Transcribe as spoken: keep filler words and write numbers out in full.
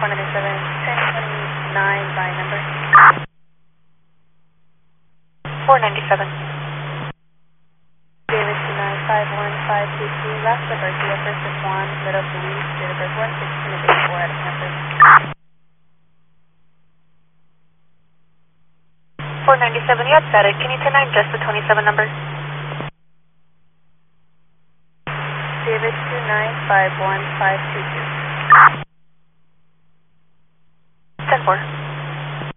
four ninety-seven, ten twenty-nine by number. four ninety-seven. David two nine five one five two two, last of Garcia, first is Juan, middle of Luis, date of birth one sixteen eighty-four out of campus. four ninety-seven, you had static. Can you turn nine just the twenty-seven number? David two nine five one five two two. ten four.